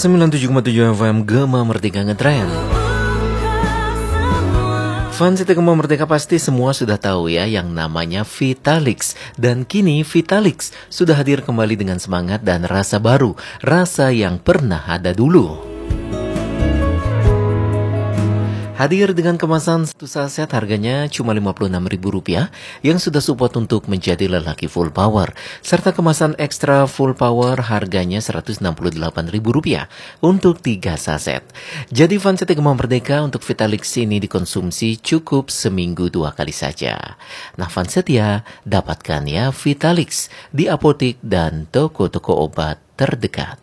97,7 FM Gema Merdeka Ngetren. Fans itu Gema Merdeka pasti semua sudah tahu ya yang namanya Vitalix. Dan kini Vitalix sudah hadir kembali dengan semangat dan rasa baru, rasa yang pernah ada dulu. Hadir dengan kemasan satu saset harganya cuma Rp56.000 yang sudah support untuk menjadi lelaki full power. Serta kemasan ekstra full power harganya Rp168.000 untuk 3 saset. Jadi fans Gema Merdeka untuk Vitalix ini dikonsumsi cukup seminggu 2 kali saja. Nah fans setia, dapatkan ya Vitalix di apotik dan toko-toko obat terdekat.